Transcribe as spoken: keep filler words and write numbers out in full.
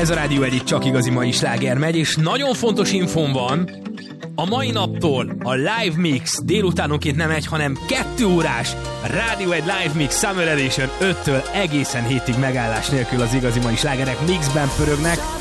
Ez a Rádió egy csak igazi mai sláger megy, és nagyon fontos infóm van. A mai naptól a Live Mix délutánonként nem egy, hanem kettő órás Rádió egy Live Mix Summer Edition öttől egészen hétig megállás nélkül az igazi mai slágerek mixben pörögnek.